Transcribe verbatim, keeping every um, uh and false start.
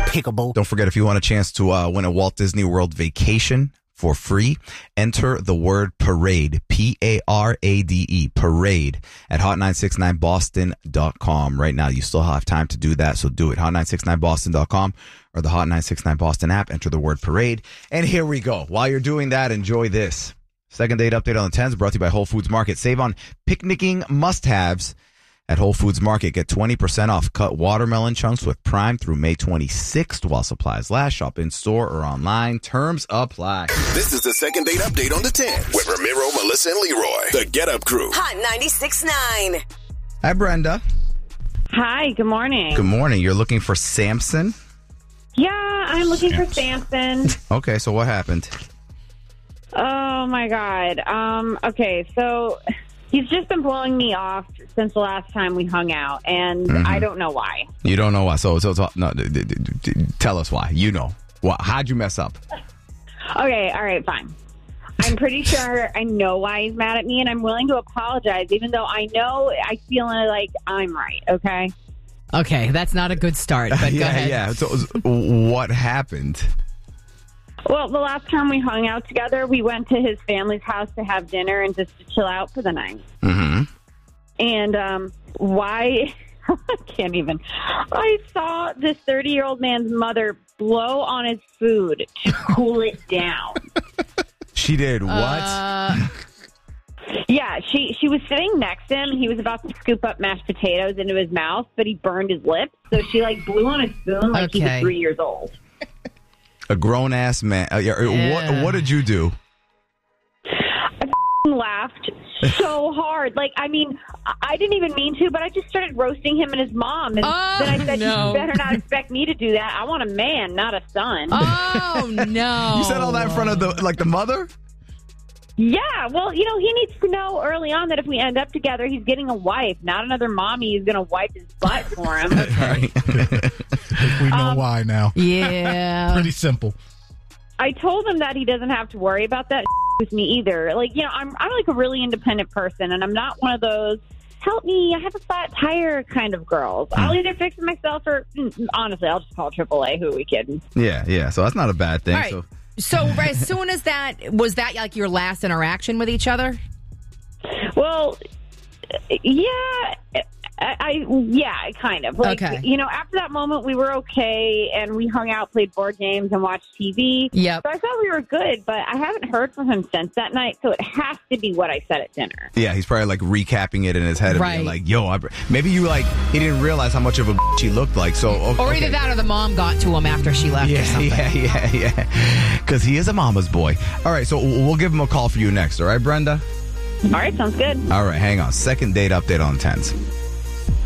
Pickable. Don't forget, if you want a chance to uh, win a Walt Disney World vacation for free, enter the word parade, P A R A D E, parade, at hot nine six nine boston dot com. Right now, you still have time to do that, so do it. hot nine six nine boston dot com or the Hot nine six nine Boston app. Enter the word parade. And here we go. While you're doing that, enjoy this. Second date update on the tens brought to you by Whole Foods Market. Save on picnicking must-haves at Whole Foods Market. Get twenty percent off cut watermelon chunks with Prime through May twenty-sixth while supplies last. Shop in store or online. Terms apply. This is the second date update on the ten with Ramiro, Melissa, and Leroy. The Get Up Crew. Hot ninety-six point nine. Hi, Brenda. Hi, good morning. Good morning. You're looking for Samson? Yeah, I'm looking for Samson. Okay, so what happened? Oh, my God. Um, okay, so he's just been blowing me off since the last time we hung out, and Mm-hmm. I don't know why. You don't know why. So, so, so no, d- d- d- d- tell us why. You know. Why? How'd you mess up? Okay, all right, fine. I'm pretty sure I know why he's mad at me, and I'm willing to apologize, even though I know I feel like I'm right, okay? Okay, that's not a good start, but go yeah, ahead. yeah. So, what happened? Well, the last time we hung out together, we went to his family's house to have dinner and just to chill out for the night. Mm-hmm. And um, why... I can't even. I saw this thirty-year-old man's mother blow on his food to cool it down. She did what? Uh, Yeah, she she was sitting next to him. He was about to scoop up mashed potatoes into his mouth, but he burned his lips. So she, like, blew on his spoon like he was Okay. three years old. A grown-ass man. Uh, yeah, Yeah. What, what did you do? I laughed so hard. Like, I mean, I didn't even mean to, but I just started roasting him and his mom. And Oh, then I said, no. you better not expect me to do that. I want a man, not a son. oh, no. You said all that in front of the like the mother? Yeah, well, you know, he needs to know early on that if we end up together, he's getting a wife, not another mommy who's going to wipe his butt for him. We know Um, why now. Yeah. Pretty simple. I told him that he doesn't have to worry about that with me either. Like, you know, I'm I'm like a really independent person, and I'm not one of those, help me, I have a flat tire kind of girls. I'll either fix it myself or, honestly, I'll just call triple A. Who are we kidding? Yeah, yeah. So that's not a bad thing. All right. So So, right, as soon as that, was that like your last interaction with each other? Well, yeah, I, I yeah, kind of. Like, Okay. you know, after that moment, we were okay, and we hung out, played board games, and watched T V. Yep. So I thought we were good, but I haven't heard from him since that night, so it has to be what I said at dinner. yeah, he's probably like recapping it in his head and Right. being like, "Yo, I, maybe you like he didn't realize how much of a bitch he looked like." So okay, Or either that or the mom got to him after she left or Yeah, something. yeah, yeah, yeah. Because he is a mama's boy. All right, so we'll give him a call for you next. All right, Brenda. All right, sounds good. All right, hang on. Second date update on tens.